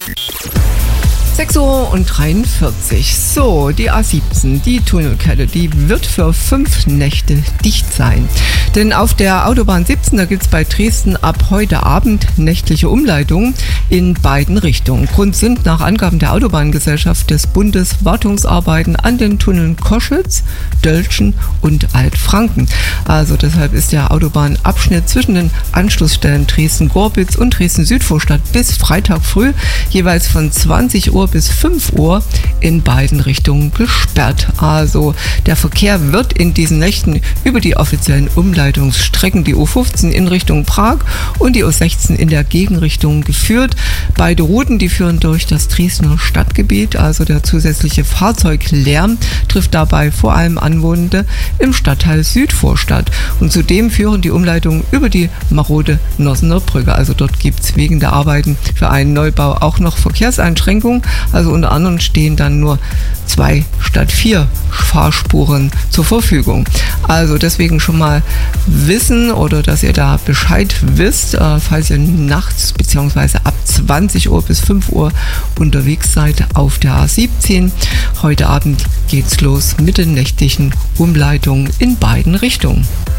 6:43 Uhr. So, die A17, die Tunnelkette, die wird für 5 Nächte dicht sein. Denn auf der Autobahn 17, da gibt es bei Dresden ab heute Abend nächtliche Umleitungen in beiden Richtungen. Grund sind nach Angaben der Autobahngesellschaft des Bundes Wartungsarbeiten an den Tunneln Koschitz, Dölzschen und Altfranken. Also deshalb ist der Autobahnabschnitt zwischen den Anschlussstellen Dresden-Gorbitz und Dresden-Südvorstadt bis Freitag früh jeweils von 20 Uhr bis 5 Uhr in beiden Richtungen gesperrt. Also der Verkehr wird in diesen Nächten über die offiziellen Umleitungsstrecken, die U15 in Richtung Prag und die U16 in der Gegenrichtung geführt. Beide Routen, die führen durch das Dresdner Stadtgebiet, also der zusätzliche Fahrzeuglärm trifft dabei vor allem Anwohnende im Stadtteil Südvorstadt. Und zudem führen die Umleitungen über die marode Nossener Brücke. Also dort gibt es wegen der Arbeiten für einen Neubau auch noch Verkehrseinschränkungen. Also unter anderem stehen dann nur 2 statt 4 Fahrspuren zur Verfügung. Also deswegen schon mal wissen oder dass ihr da Bescheid wisst, falls ihr nachts bzw. ab 20 Uhr bis 5 Uhr unterwegs seid auf der A17. Heute Abend geht's los mit den nächtlichen Umleitungen in beiden Richtungen.